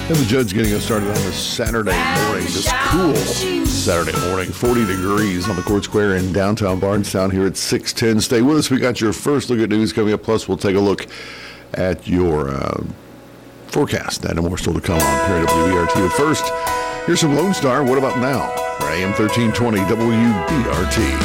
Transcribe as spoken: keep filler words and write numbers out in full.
And the Judge getting us started on this Saturday morning, this cool Saturday morning, forty degrees on the Court Square in downtown Bardstown here at six ten. Stay with us. We got your first look at news coming up. Plus, we'll take a look at your uh, forecast. And more still to come on here at W B R T. But first, here's some Lone Star. What about now? For A M thirteen twenty W B R T.